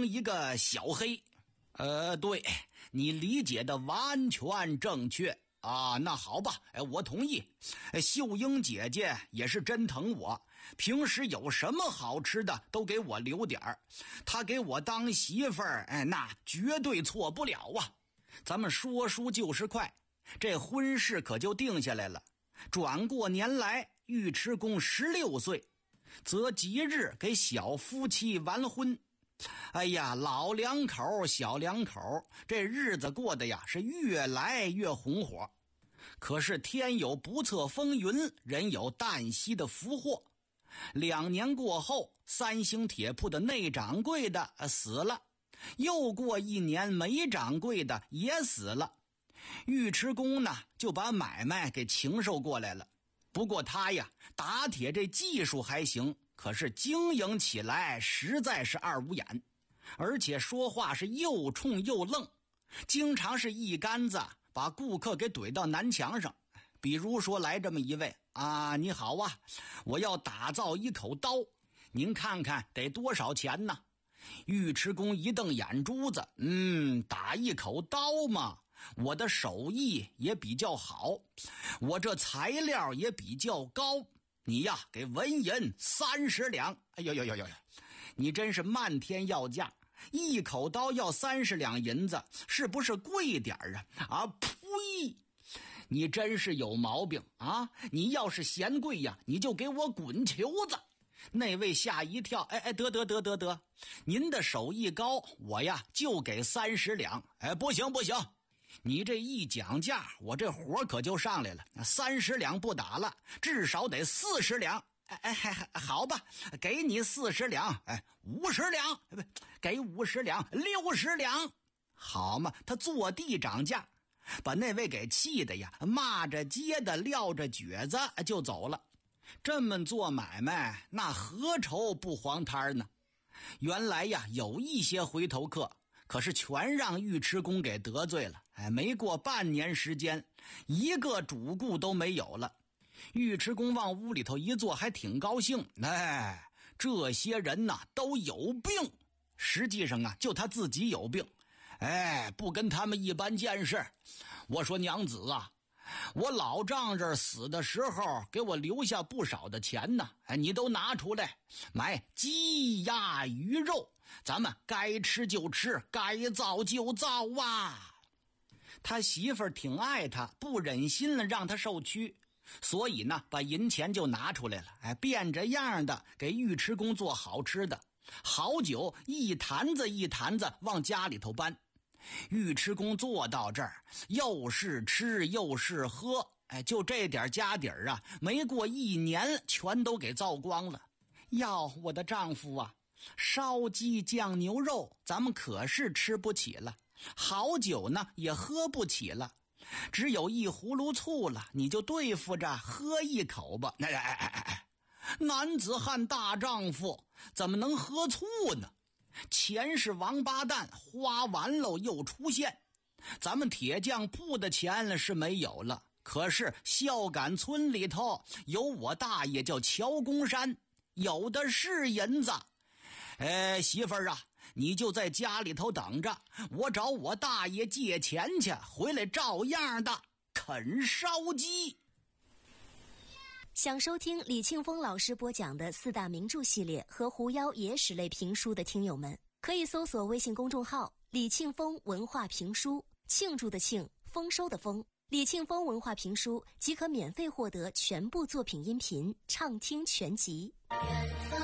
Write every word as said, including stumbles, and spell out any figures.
成一个小黑。呃，对，你理解的完全正确啊。那好吧，哎，我同意。秀英姐姐也是真疼我，平时有什么好吃的都给我留点儿。她给我当媳妇儿，哎，那绝对错不了啊。咱们说书就是快，这婚事可就定下来了。转过年来，尉迟恭十六岁，择吉日给小夫妻完婚。哎呀，老两口小两口，这日子过得呀是越来越红火。可是天有不测风云，人有旦夕的福祸。两年过后，三星铁铺的内掌柜的死了，又过一年，梅掌柜的也死了。尉迟恭呢就把买卖给请受过来了。不过他呀打铁这技术还行，可是经营起来实在是二五眼，而且说话是又冲又愣，经常是一竿子把顾客给怼到南墙上。比如说来这么一位啊，你好啊，我要打造一口刀，您看看得多少钱呢？尉迟恭一瞪眼珠子，嗯，打一口刀嘛，我的手艺也比较好，我这材料也比较高，你呀给文银三十两。哎呦呦呦呦，你真是漫天要价，一口刀要三十两银子，是不是贵点啊？啊呸！你真是有毛病啊！你要是嫌贵呀，你就给我滚球子。那位吓一跳，哎哎，得得得得得，您的手艺高，我呀就给三十两。哎，不行不行，你这一讲价，我这火可就上来了。三十两不打了，至少得四十两。哎哎，好吧，给你四十两，哎，五十两，不，给五十两，六十两，好嘛？他坐地涨价，把那位给气的呀，骂着街的，撂着蹶子就走了。这么做买卖，那何愁不黄摊呢？原来呀，有一些回头客，可是全让尉迟恭给得罪了。哎，没过半年时间，一个主顾都没有了。尉迟恭往屋里头一坐，还挺高兴。哎，这些人呐都有病，实际上啊，就他自己有病。哎，不跟他们一般见识。我说娘子啊，我老丈人死的时候给我留下不少的钱呢，哎，你都拿出来买鸡鸭鱼肉，咱们该吃就吃，该造就造啊。他媳妇儿挺爱他，不忍心了让他受屈，所以呢把银钱就拿出来了，哎，变着样的给尉迟恭做好吃的，好酒一坛子一坛子往家里头搬。尉迟恭坐到这儿，又是吃又是喝，哎，就这点家底儿啊，没过一年全都给造光了。哟，我的丈夫啊，烧鸡酱牛肉咱们可是吃不起了，好酒呢也喝不起了，只有一葫芦醋了，你就对付着喝一口吧。哎哎哎哎，男子汉大丈夫怎么能喝醋呢？钱是王八蛋，花完了又出现。咱们铁匠铺的钱是没有了，可是孝感村里头有我大爷叫乔公山，有的是银子。哎，媳妇儿啊，你就在家里头等着，我找我大爷借钱去，回来照样的啃烧鸡。 想收听李庆峰老师播讲的四大名著系列和狐妖野史类评书的听友们，可以搜索微信公众号李庆峰文化评书，庆祝的庆，丰收的丰，李庆峰文化评书即可免费获得全部作品音频畅听全集。远方